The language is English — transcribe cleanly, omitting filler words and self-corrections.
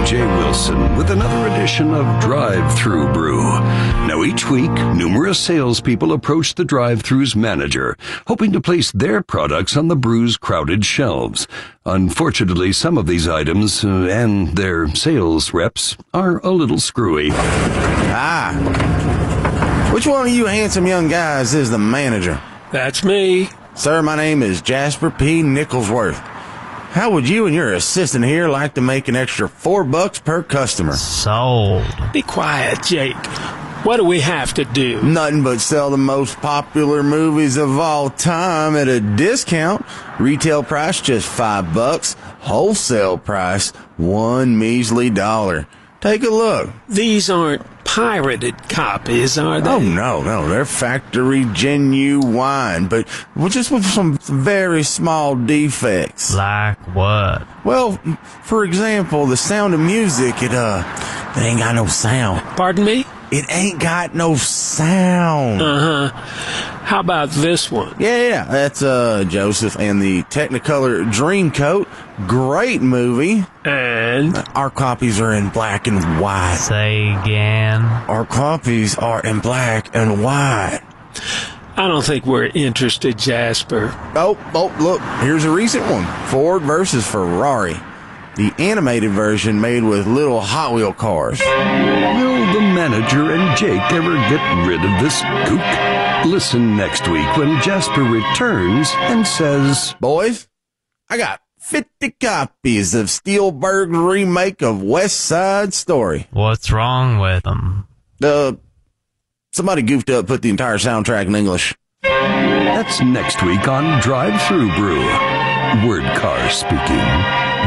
J. Wilson with another edition of Drive-Thru Brew. Now, each week, numerous salespeople approach the drive-thru's manager, hoping to place their products on the brew's crowded shelves. Unfortunately, some of these items and their sales reps are a little screwy. Which one of you handsome young guys is the manager? That's me. Sir, my name is Jasper P. Nicholsworth. How would you and your assistant here like to make an extra $4 per customer? Sold. Be quiet, Jake. What do we have to do? Nothing but sell the most popular movies of all time at a discount. Retail price just $5. Wholesale price $1 measly. Take a look. These aren't pirated copies, are they? Oh, no. They're factory genuine, but just with some very small defects. Like what? Well, for example, the Sound of Music, it ain't got no sound. Pardon me? It ain't got no sound. How about this one? Yeah, that's Joseph and the Technicolor Dreamcoat. Great movie. And? Our copies are in black and white. Say again. Our copies are in black and white. I don't think we're interested, Jasper. Oh, look, here's a recent one. Ford versus Ferrari. The animated version made with little Hot Wheel cars. Will the manager and Jake ever get rid of this kook? Listen next week when Jasper returns and says, Boys, I got 50 copies of Spielberg's remake of West Side Story. What's wrong with them? Somebody goofed up, put the entire soundtrack in English. That's next week on Drive-Thru Brew. Word Car speaking.